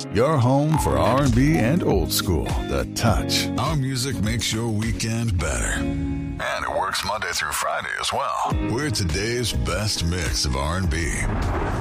your home for R&B and old school. The Touch. Our music makes your weekend better. And it works Monday through Friday as well. We're today's best mix of R&B.